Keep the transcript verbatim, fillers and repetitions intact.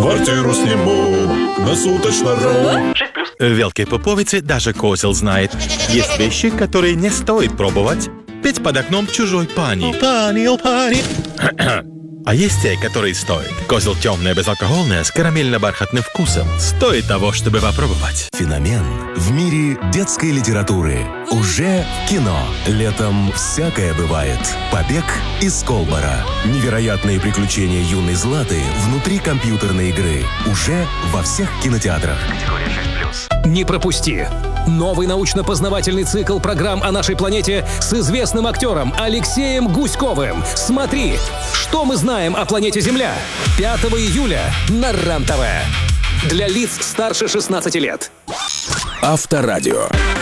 Квартиру сниму на суточно. В Велкой Поповице даже козел знает. Есть вещи, которые не стоит пробовать. Петь под окном чужой пани. Пани, о пани. А есть те, которые стоит. Козел темное, безалкогольное, с карамельно-бархатным вкусом. Стоит того, чтобы попробовать. Феномен в мире детской литературы. Уже в кино. Летом всякое бывает. Побег из Колбора. Невероятные приключения юной Златы внутри компьютерной игры. Уже во всех кинотеатрах. Категория шесть плюс. Не пропусти! Новый научно-познавательный цикл программ о нашей планете с известным актером Алексеем Гуськовым. Смотри, что мы знаем о планете Земля. пятого июля на РЕН-ТВ. Для лиц старше шестнадцати лет. Авторадио.